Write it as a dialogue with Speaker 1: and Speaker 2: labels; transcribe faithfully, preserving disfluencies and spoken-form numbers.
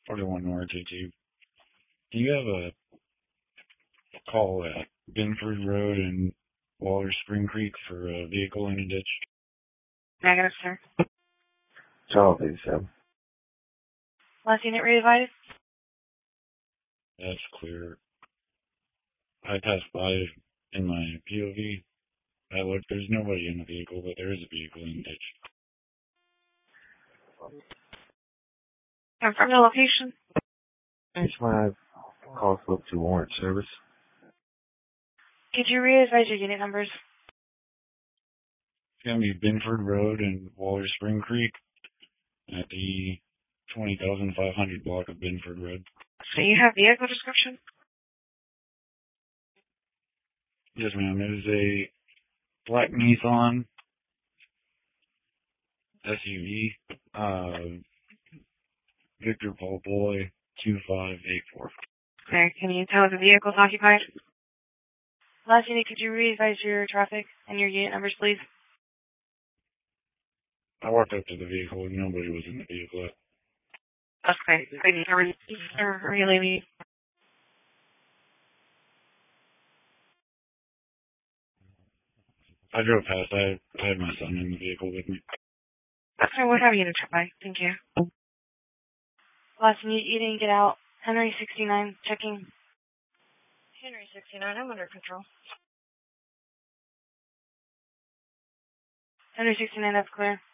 Speaker 1: forty-one North T two. Do you have a call at Binford Road and Waller Spring Creek for a vehicle in a ditch?
Speaker 2: Negative, sir.
Speaker 3: twelve eighty-seven.
Speaker 2: Last unit re-advised?
Speaker 1: That's clear. I passed by in my P O V. I looked, there's nobody in the vehicle, but there is a vehicle in the ditch.
Speaker 2: Confirm the location.
Speaker 3: H five, call slip to warrant service.
Speaker 2: Could you re-advise your unit numbers?
Speaker 1: It's going to be Binford Road and Waller Spring Creek at the twenty thousand five hundred block of Binford Road.
Speaker 2: So you have vehicle description?
Speaker 1: Yes, ma'am. It is a black Nissan S U V, uh, Victor Paul Boy two five eight four.
Speaker 2: Okay, can you tell if the vehicle is occupied? Last unit, could you re-advise your traffic and your unit numbers, please?
Speaker 1: I walked up to the vehicle and nobody was in the vehicle.
Speaker 2: Okay, are you leaving?
Speaker 1: I drove past. I, I had my son in the vehicle with me.
Speaker 2: Okay, what have you to try? Thank you. Last unit, you didn't get out. Henry sixty-nine, checking. Henry sixty-nine, I'm under control. Henry sixty-nine, that's clear.